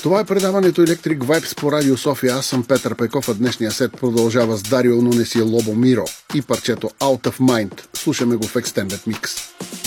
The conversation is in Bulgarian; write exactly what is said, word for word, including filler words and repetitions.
Това е предаването Electric Vibes по Радио София. Аз съм Петър Пеков, а днешния сет продължава с Дарио Нунес и Лобо Миро и парчето Out of Mind. Слушаме го в Extended Mix.